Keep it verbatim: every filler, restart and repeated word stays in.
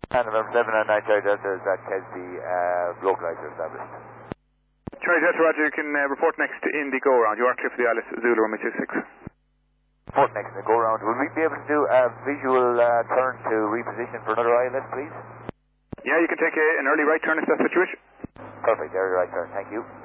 And November seven and nine Charlie Delta is at Kesby, uh, localizer established. Charlie Delta, Roger, you can uh, report next in the go-around. You are clear for the I L S Zulu Romeo two six. Report next in the go-around. Will we be able to do a visual uh, turn to reposition for another I L S, please? Yeah, you can take a, an early right turn if that's what you wish. Perfect, early right turn, thank you.